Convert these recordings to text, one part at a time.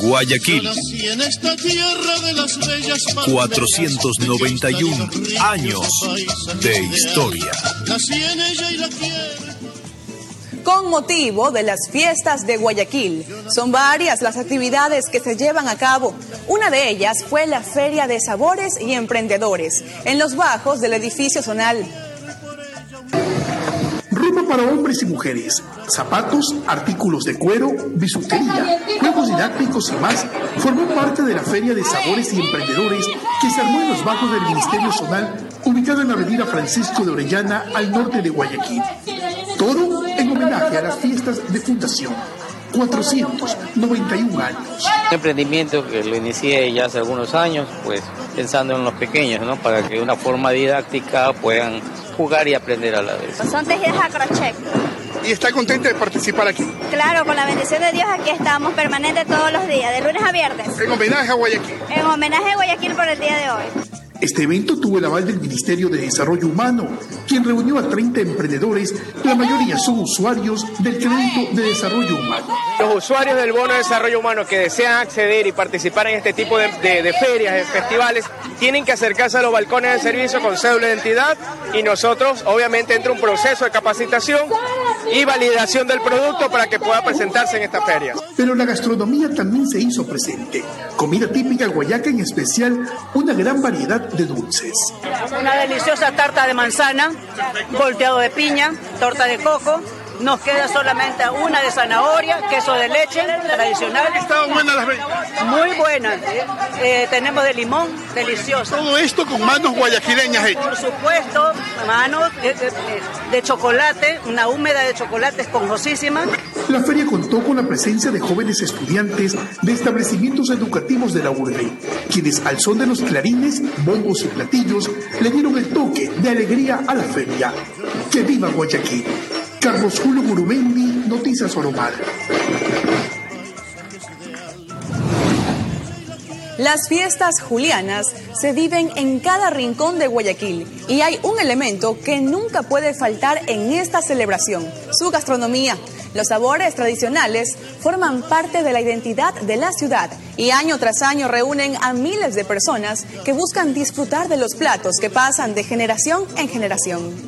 Guayaquil. 491 años de historia. Con motivo de las fiestas de Guayaquil, son varias las actividades que se llevan a cabo. Una de ellas fue la Feria de Sabores y Emprendedores, en los bajos del edificio zonal. Ropa para hombres y mujeres, zapatos, artículos de cuero, bisutería, juegos didácticos y más formó parte de la Feria de Sabores y Emprendedores que se armó en los bajos del Ministerio Zonal, ubicado en la avenida Francisco de Orellana, al norte de Guayaquil. Todo en homenaje a las fiestas de fundación. 491 años. Un emprendimiento que lo inicié ya hace algunos años, pues pensando en los pequeños, ¿no? Para que de una forma didáctica puedan jugar y aprender a la vez. Son tejidas a crochet. ¿Y está contenta de participar aquí? Claro, con la bendición de Dios aquí estamos permanentes todos los días, de lunes a viernes. En homenaje a Guayaquil. En homenaje a Guayaquil por el día de hoy. Este evento tuvo el aval del Ministerio de Desarrollo Humano, quien reunió a 30 emprendedores, la mayoría son usuarios del Crédito de Desarrollo Humano. Los usuarios del Bono de Desarrollo Humano que desean acceder y participar en este tipo de ferias, de festivales, tienen que acercarse a los balcones de servicio con cédula de identidad y nosotros, obviamente, entra un proceso de capacitación y validación del producto para que pueda presentarse en esta feria. Pero la gastronomía también se hizo presente. Comida típica guayaca, en especial una gran variedad de dulces. Una deliciosa tarta de manzana, volteado de piña, torta de coco. Nos queda solamente una de zanahoria, queso de leche tradicional. ¿Estaban buenas las ventas? Muy buenas. Tenemos de limón, delicioso. Todo esto con manos guayaquileñas hechas. Por supuesto, manos de chocolate, una húmeda de chocolate esponjosísima. La feria contó con la presencia de jóvenes estudiantes de establecimientos educativos de la urbe, quienes al son de los clarines, bombos y platillos le dieron el toque de alegría a la feria. ¡Que viva Guayaquil! Carlos Julio Gurumendi, Noticias Oromar. Las fiestas julianas se viven en cada rincón de Guayaquil y hay un elemento que nunca puede faltar en esta celebración: su gastronomía. Los sabores tradicionales forman parte de la identidad de la ciudad y año tras año reúnen a miles de personas que buscan disfrutar de los platos que pasan de generación en generación.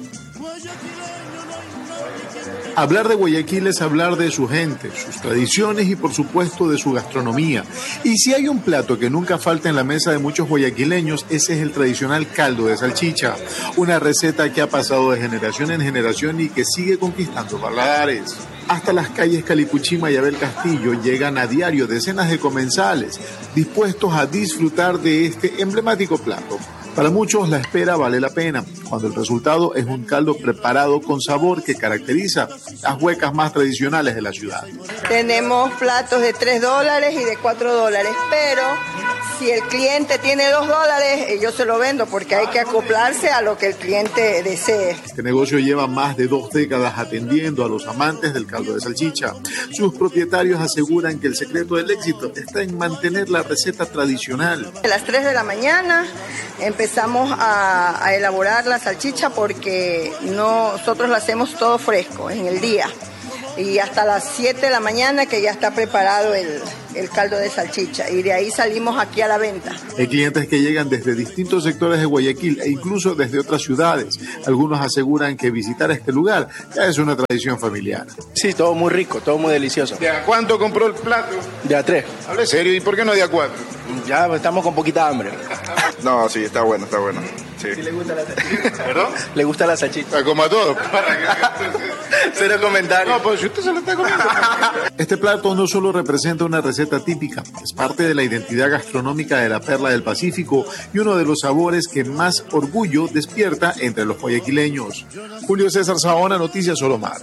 Hablar de Guayaquil es hablar de su gente, sus tradiciones y por supuesto de su gastronomía. Y si hay un plato que nunca falta en la mesa de muchos guayaquileños, ese es el tradicional caldo de salchicha, una receta que ha pasado de generación en generación y que sigue conquistando paladares. Hasta las calles Calipuchima y Abel Castillo llegan a diario decenas de comensales dispuestos a disfrutar de este emblemático plato. Para muchos la espera vale la pena, cuando el resultado es un caldo preparado con sabor que caracteriza las huecas más tradicionales de la ciudad. Tenemos platos de $3 y de $4, pero si el cliente tiene $2, yo se lo vendo porque hay que acoplarse a lo que el cliente desee. Este negocio lleva más de 2 décadas atendiendo a los amantes del caldo de salchicha. Sus propietarios aseguran que el secreto del éxito está en mantener la receta tradicional. A las 3 de la mañana empezamos a elaborar la salchicha porque nosotros la hacemos todo fresco en el día. Y hasta las 7 de la mañana que ya está preparado el caldo de salchicha. Y de ahí salimos aquí a la venta. Hay clientes que llegan desde distintos sectores de Guayaquil e incluso desde otras ciudades. Algunos aseguran que visitar este lugar ya es una tradición familiar. Sí, todo muy rico, todo muy delicioso. ¿De a cuánto compró el plato? De a 3. Hable serio, ¿y por qué no de a 4? Ya estamos con poquita hambre. No, sí, está bueno, está bueno. Sí. ¿Sí le gusta la salchicha? ¿Perdón? ¿Le gusta la salchicha? Como a todos. Cero comentarios. No, pues si usted se lo está comiendo. Este plato no solo representa una receta típica, es parte de la identidad gastronómica de la Perla del Pacífico y uno de los sabores que más orgullo despierta entre los guayaquileños. Julio César Saona, Noticias Oromar.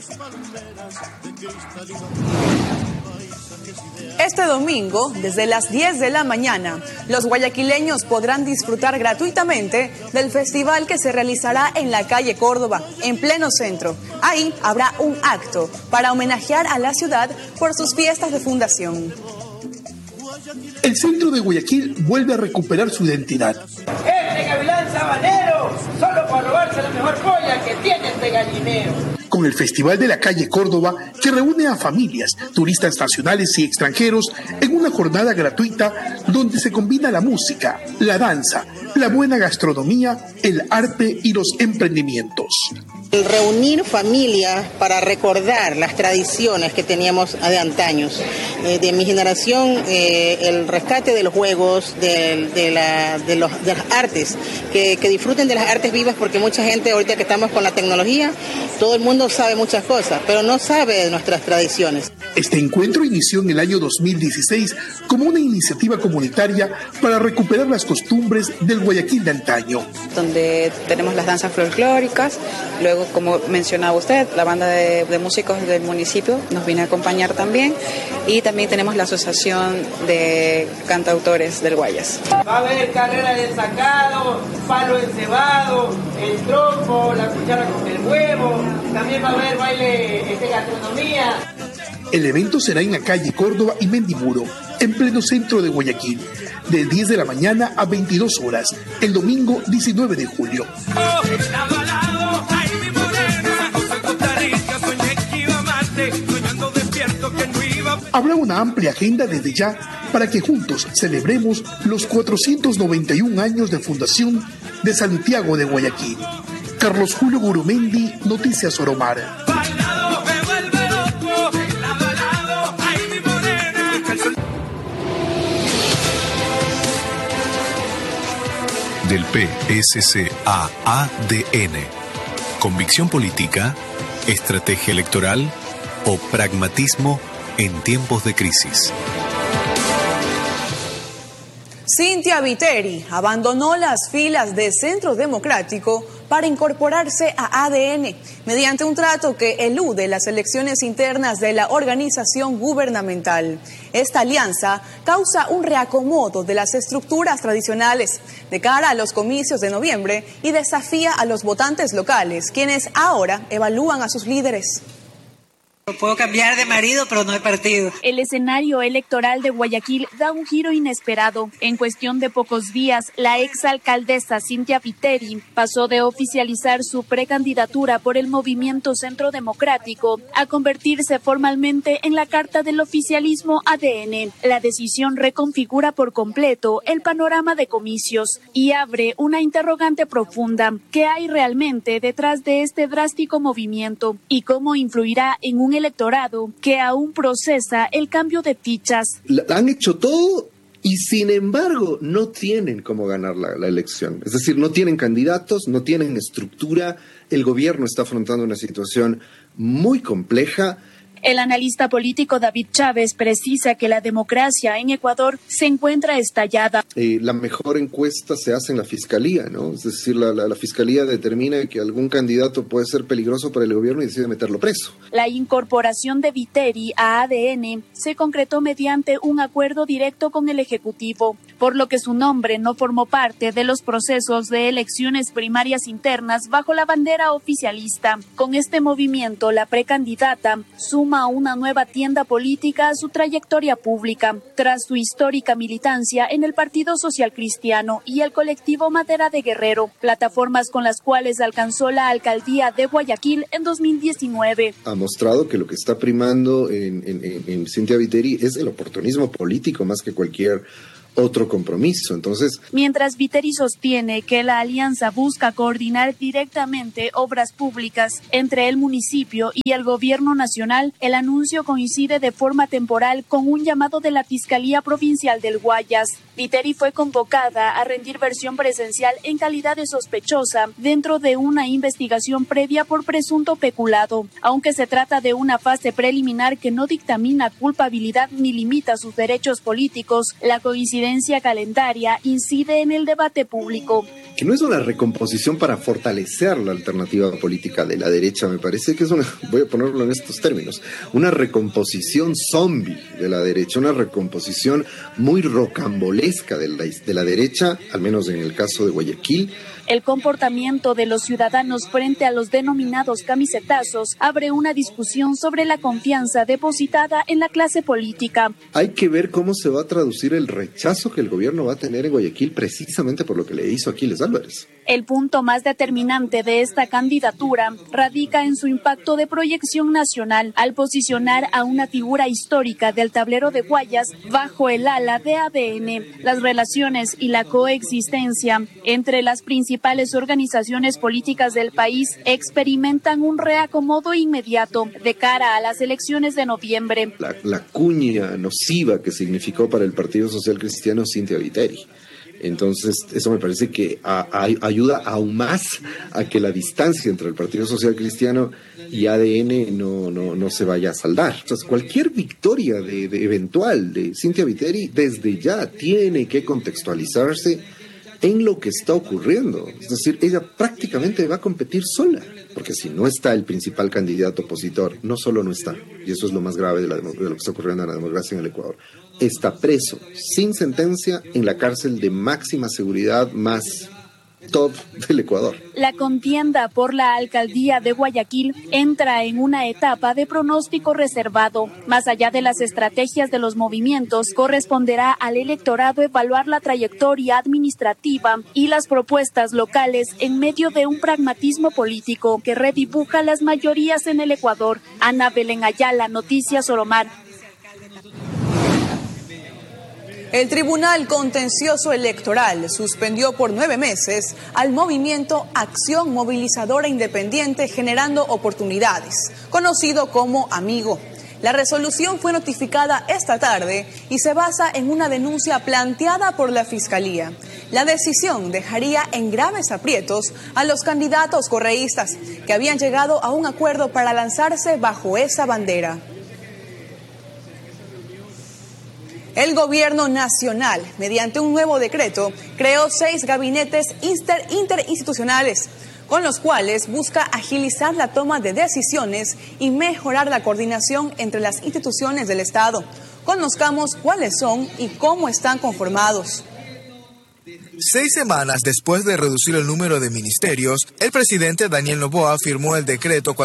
Este domingo, desde las 10 de la mañana, los guayaquileños podrán disfrutar gratuitamente del festival que se realizará en la calle Córdoba, en pleno centro. Ahí habrá un acto para homenajear a la ciudad por sus fiestas de fundación. El centro de Guayaquil vuelve a recuperar su identidad. Este gavilán sabanero, solo para robarse la mejor joya que tiene este gallinero. Con con el Festival de la Calle Córdoba, que reúne a familias, turistas nacionales y extranjeros en una jornada gratuita donde se combina la música, la danza, la buena gastronomía, el arte y los emprendimientos. El reunir familias para recordar las tradiciones que teníamos de antaños. De mi generación, el rescate de los juegos, de las artes, que disfruten de las artes vivas, porque mucha gente ahorita que estamos con la tecnología, todo el mundo sabe muchas cosas, pero no sabe de nuestras tradiciones. Este encuentro inició en el año 2016 como una iniciativa comunitaria para recuperar las costumbres del Guayaquil de antaño. Donde tenemos las danzas folclóricas, luego, como mencionaba usted, la banda de músicos del municipio nos viene a acompañar también, y también tenemos la asociación de cantautores del Guayas. Va a haber carrera de sacado, palo encebado, el trompo, la cuchara con el huevo, también va a haber baile de gastronomía. El evento será en la calle Córdoba y Mendimuro, en pleno centro de Guayaquil, de 10 de la mañana a 22 horas, el domingo 19 de julio. Habrá una amplia agenda desde ya para que juntos celebremos los 491 años de fundación de Santiago de Guayaquil. Carlos Julio Gurumendi, Noticias Oromar. Del PSC a ADN. Convicción política, estrategia electoral o pragmatismo en tiempos de crisis. Cynthia Viteri abandonó las filas de Centro Democrático para incorporarse a ADN mediante un trato que elude las elecciones internas de la organización gubernamental. Esta alianza causa un reacomodo de las estructuras tradicionales de cara a los comicios de noviembre y desafía a los votantes locales, quienes ahora evalúan a sus líderes. Puedo cambiar de marido, pero no de partido. El escenario electoral de Guayaquil da un giro inesperado. En cuestión de pocos días, la exalcaldesa Cynthia Viteri pasó de oficializar su precandidatura por el movimiento Centro Democrático a convertirse formalmente en la carta del oficialismo ADN. La decisión reconfigura por completo el panorama de comicios y abre una interrogante profunda. ¿Qué hay realmente detrás de este drástico movimiento y cómo influirá en un electorado que aún procesa el cambio de fichas? Han hecho todo y sin embargo no tienen cómo ganar la elección. Es decir, no tienen candidatos, no tienen estructura. El gobierno está afrontando una situación muy compleja. El analista político David Chávez precisa que la democracia en Ecuador se encuentra estallada. La mejor encuesta se hace en la fiscalía, ¿no? Es decir, la fiscalía determina que algún candidato puede ser peligroso para el gobierno y decide meterlo preso. La incorporación de Viteri a ADN se concretó mediante un acuerdo directo con el Ejecutivo, por lo que su nombre no formó parte de los procesos de elecciones primarias internas bajo la bandera oficialista. Con este movimiento, la precandidata suma una nueva tienda política a su trayectoria pública, tras su histórica militancia en el Partido Social Cristiano y el colectivo Madera de Guerrero, plataformas con las cuales alcanzó la alcaldía de Guayaquil en 2019. Ha mostrado que lo que está primando en Cynthia Viteri es el oportunismo político más que cualquier otro compromiso. Entonces, mientras Viteri sostiene que la alianza busca coordinar directamente obras públicas entre el municipio y el gobierno nacional, el anuncio coincide de forma temporal con un llamado de la Fiscalía Provincial del Guayas. Viteri fue convocada a rendir versión presencial en calidad de sospechosa dentro de una investigación previa por presunto peculado. Aunque se trata de una fase preliminar que no dictamina culpabilidad ni limita sus derechos políticos, la coincidencia calendaria incide en el debate público. Que no es una recomposición para fortalecer la alternativa política de la derecha, me parece que es una, voy a ponerlo en estos términos, una recomposición zombie de la derecha, una recomposición muy rocambolesca de la derecha, al menos en el caso de Guayaquil. El comportamiento de los ciudadanos frente a los denominados camisetazos abre una discusión sobre la confianza depositada en la clase política. Hay que ver cómo se va a traducir el rechazo que el gobierno va a tener en Guayaquil precisamente por lo que le hizo Aquiles Álvarez. Álvarez. El punto más determinante de esta candidatura radica en su impacto de proyección nacional al posicionar a una figura histórica del tablero de Guayas bajo el ala de ADN. Las relaciones y la coexistencia entre las principales organizaciones políticas del país experimentan un reacomodo inmediato de cara a las elecciones de noviembre. La cuña nociva que significó para el Partido Social Cristiano Cynthia Viteri. Entonces, eso me parece que ayuda aún más a que la distancia entre el Partido Social Cristiano y ADN no se vaya a saldar. Entonces, cualquier victoria eventual de Cynthia Viteri desde ya tiene que contextualizarse en lo que está ocurriendo. Es decir, ella prácticamente va a competir sola, porque si no está el principal candidato opositor, no solo no está, y eso es lo más grave de lo que está ocurriendo en la democracia en el Ecuador, está preso, sin sentencia, en la cárcel de máxima seguridad más top del Ecuador. La contienda por la alcaldía de Guayaquil entra en una etapa de pronóstico reservado. Más allá de las estrategias de los movimientos, corresponderá al electorado evaluar la trayectoria administrativa y las propuestas locales en medio de un pragmatismo político que redibuja las mayorías en el Ecuador. Ana Belén Ayala, Noticias Oromar. El Tribunal Contencioso Electoral suspendió por 9 meses al movimiento Acción Movilizadora Independiente Generando Oportunidades, conocido como Amigo. La resolución fue notificada esta tarde y se basa en una denuncia planteada por la Fiscalía. La decisión dejaría en graves aprietos a los candidatos correístas que habían llegado a un acuerdo para lanzarse bajo esa bandera. El gobierno nacional, mediante un nuevo decreto, creó 6 gabinetes interinstitucionales, con los cuales busca agilizar la toma de decisiones y mejorar la coordinación entre las instituciones del Estado. Conozcamos cuáles son y cómo están conformados. 6 semanas después de reducir el número de ministerios, el presidente Daniel Noboa firmó el decreto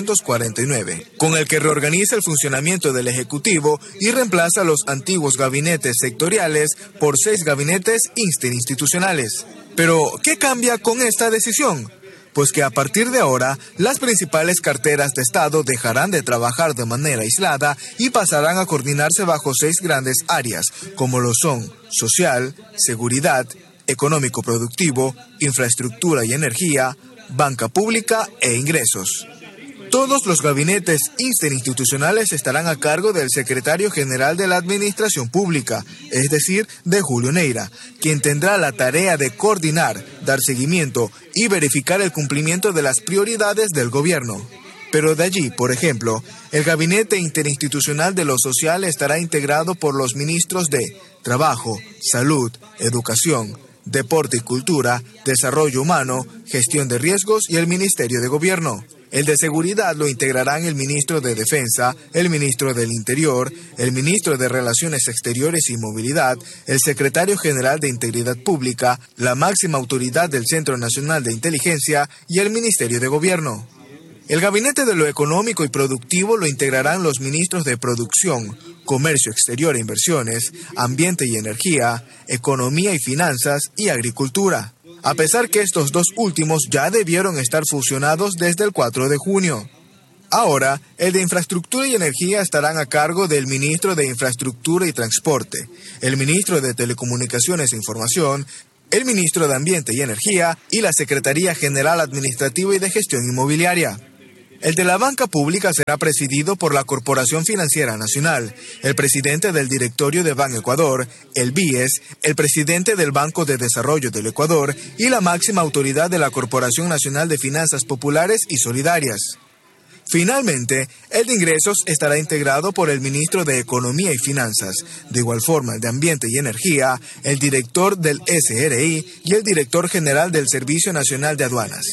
449, con el que reorganiza el funcionamiento del Ejecutivo y reemplaza los antiguos gabinetes sectoriales por 6 gabinetes interinstitucionales. Pero, ¿qué cambia con esta decisión? Pues que a partir de ahora, las principales carteras de Estado dejarán de trabajar de manera aislada y pasarán a coordinarse bajo 6 grandes áreas, como lo son social, seguridad, económico-productivo, infraestructura y energía, banca pública e ingresos. Todos los gabinetes interinstitucionales estarán a cargo del secretario general de la Administración Pública, es decir, de Julio Neira, quien tendrá la tarea de coordinar, dar seguimiento y verificar el cumplimiento de las prioridades del gobierno. Pero de allí, por ejemplo, el Gabinete Interinstitucional de lo Social estará integrado por los ministros de Trabajo, Salud, Educación, Deporte y Cultura, Desarrollo Humano, Gestión de Riesgos y el Ministerio de Gobierno. El de Seguridad lo integrarán el ministro de Defensa, el ministro del Interior, el ministro de Relaciones Exteriores y Movilidad, el secretario general de Integridad Pública, la máxima autoridad del Centro Nacional de Inteligencia y el Ministerio de Gobierno. El Gabinete de lo Económico y Productivo lo integrarán los ministros de Producción, Comercio Exterior e Inversiones, Ambiente y Energía, Economía y Finanzas y Agricultura, a pesar que estos 2 últimos ya debieron estar fusionados desde el 4 de junio. Ahora, el de Infraestructura y Energía estarán a cargo del ministro de Infraestructura y Transporte, el ministro de Telecomunicaciones e Información, el ministro de Ambiente y Energía y la Secretaría General Administrativa y de Gestión Inmobiliaria. El de la banca pública será presidido por la Corporación Financiera Nacional, el presidente del directorio de Ban Ecuador, el BIES, el presidente del Banco de Desarrollo del Ecuador y la máxima autoridad de la Corporación Nacional de Finanzas Populares y Solidarias. Finalmente, el de Ingresos estará integrado por el ministro de Economía y Finanzas, de igual forma el de Ambiente y Energía, el director del SRI y el director general del Servicio Nacional de Aduanas.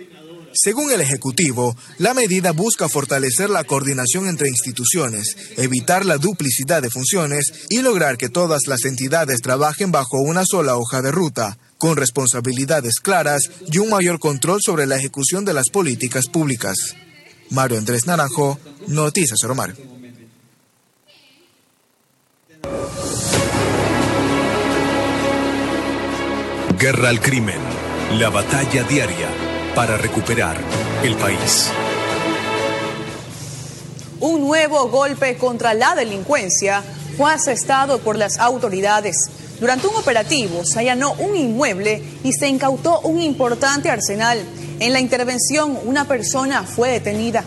Según el Ejecutivo, la medida busca fortalecer la coordinación entre instituciones, evitar la duplicidad de funciones y lograr que todas las entidades trabajen bajo una sola hoja de ruta, con responsabilidades claras y un mayor control sobre la ejecución de las políticas públicas. Mario Andrés Naranjo, Noticias Oromar. Guerra al crimen. La batalla diaria para recuperar el país. Un nuevo golpe contra la delincuencia fue asestado por las autoridades. Durante un operativo se allanó un inmueble y se incautó un importante arsenal. En la intervención, una persona fue detenida.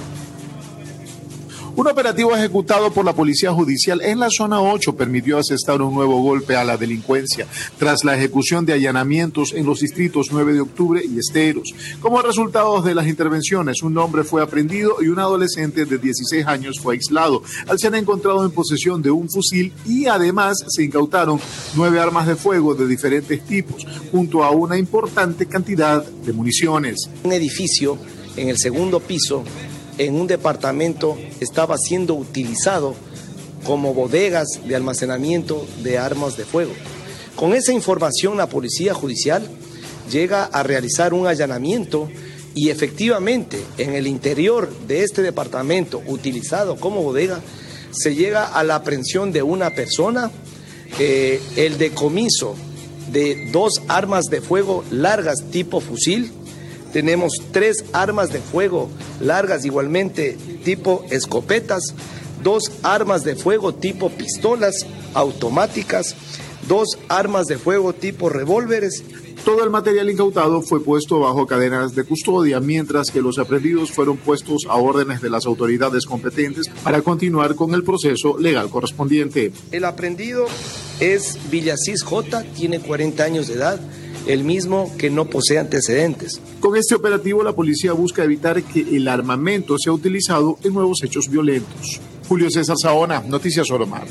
Un operativo ejecutado por la Policía Judicial en la Zona 8 permitió asestar un nuevo golpe a la delincuencia tras la ejecución de allanamientos en los distritos 9 de octubre y Esteros. Como resultado de las intervenciones, un hombre fue aprehendido y un adolescente de 16 años fue aislado al ser encontrado en posesión de un fusil, y además se incautaron 9 armas de fuego de diferentes tipos, junto a una importante cantidad de municiones. Un edificio en el segundo piso, en un departamento, estaba siendo utilizado como bodegas de almacenamiento de armas de fuego. Con esa información, la Policía Judicial llega a realizar un allanamiento y efectivamente en el interior de este departamento utilizado como bodega se llega a la aprehensión de una persona, el decomiso de 2 armas de fuego largas tipo fusil. Tenemos 3 armas de fuego largas igualmente tipo escopetas, 2 armas de fuego tipo pistolas automáticas, 2 armas de fuego tipo revólveres. Todo el material incautado fue puesto bajo cadenas de custodia, mientras que los aprehendidos fueron puestos a órdenes de las autoridades competentes para continuar con el proceso legal correspondiente. El aprehendido es Villasís J., tiene 40 años de edad, el mismo que no posee antecedentes. Con este operativo, la policía busca evitar que el armamento sea utilizado en nuevos hechos violentos. Julio César Saona, Noticias Oromar.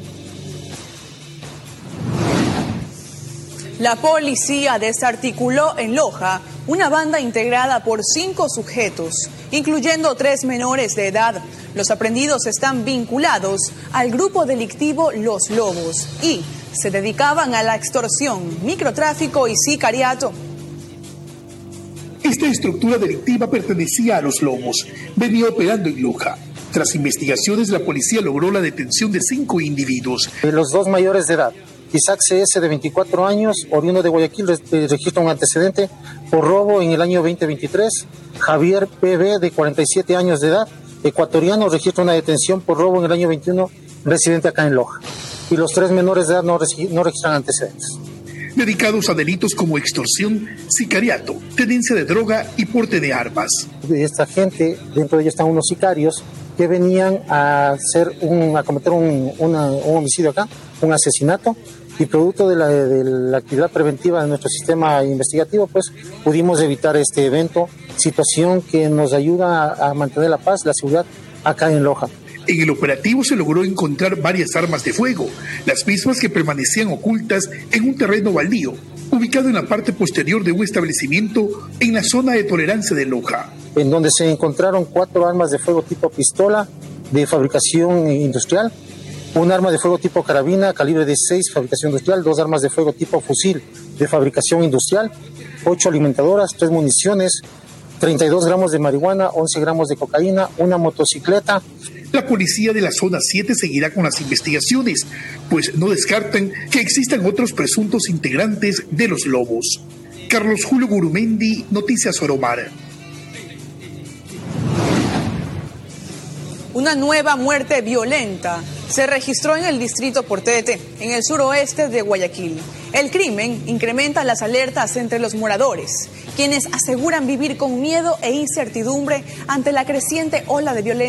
La policía desarticuló en Loja una banda integrada por 5 sujetos, incluyendo 3 menores de edad. Los aprehendidos están vinculados al grupo delictivo Los Lobos y se dedicaban a la extorsión, microtráfico y sicariato. Esta estructura delictiva pertenecía a Los Lobos, venía operando en Loja. Tras investigaciones, la policía logró la detención de 5 individuos. Los 2 mayores de edad, Isaac CS de 24 años, oriundo de Guayaquil, registra un antecedente por robo en el año 2023. Javier PB de 47 años de edad, ecuatoriano, registra una detención por robo en el año 21, residente acá en Loja. Y los 3 menores de edad no registran antecedentes. Dedicados a delitos como extorsión, sicariato, tenencia de droga y porte de armas. Esta gente, dentro de ellos están unos sicarios que venían a cometer un homicidio acá, un asesinato, y producto de la actividad preventiva de nuestro sistema investigativo, pues pudimos evitar este evento, situación que nos ayuda a mantener la paz, la seguridad acá en Loja. En el operativo se logró encontrar varias armas de fuego, las mismas que permanecían ocultas en un terreno baldío, ubicado en la parte posterior de un establecimiento en la zona de tolerancia de Loja. En donde se encontraron 4 armas de fuego tipo pistola de fabricación industrial, un arma de fuego tipo carabina, calibre 16, fabricación industrial, 2 armas de fuego tipo fusil de fabricación industrial, 8 alimentadoras, 3 municiones, 32 gramos de marihuana, 11 gramos de cocaína, una motocicleta. La policía de la zona 7 seguirá con las investigaciones, pues no descartan que existan otros presuntos integrantes de Los Lobos. Carlos Julio Gurumendi, Noticias Oromar. Una nueva muerte violenta se registró en el distrito Portete, en el suroeste de Guayaquil. El crimen incrementa las alertas entre los moradores, quienes aseguran vivir con miedo e incertidumbre ante la creciente ola de violencia.